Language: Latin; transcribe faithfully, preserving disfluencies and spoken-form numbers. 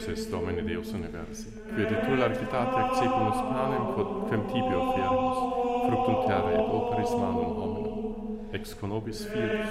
Benedictus es Domine Deus universi, qui de tu largitate accepunus panem quod quem tibi oferimus, fructum terrae et operis manum hominum, ex conobis fiat